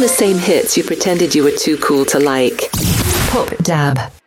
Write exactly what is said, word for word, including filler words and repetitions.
the same hits you pretended you were too cool to like. Pop Dab.